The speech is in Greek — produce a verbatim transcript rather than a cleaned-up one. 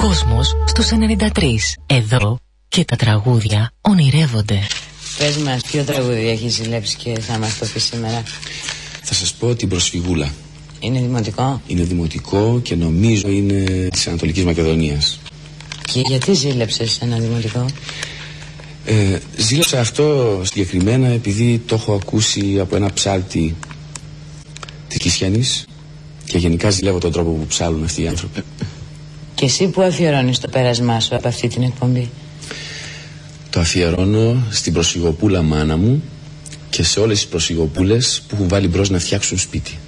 Κόσμος στους ενενήντα τρία. Εδώ και τα τραγούδια ονειρεύονται. Πες μας, ποιο τραγούδι έχει ζηλέψει και θα μας το πει σήμερα? Θα σας πω την Προσφυγούλα. Είναι δημοτικό? Είναι δημοτικό και νομίζω είναι της Ανατολικής Μακεδονίας. Και γιατί ζήλεψες ένα δημοτικό? Ε, ζήλεψα αυτό συγκεκριμένα επειδή το έχω ακούσει από ένα ψάλτη της Κισιανής και γενικά ζηλεύω τον τρόπο που ψάλουν αυτοί οι άνθρωποι. Και εσύ που αφιερώνεις το πέρασμά σου από αυτή την εκπομπή? Το αφιερώνω στην προσφυγοπούλα μάνα μου και σε όλες τις προσφυγοπούλες που έχουν βάλει μπρος να φτιάξουν σπίτι.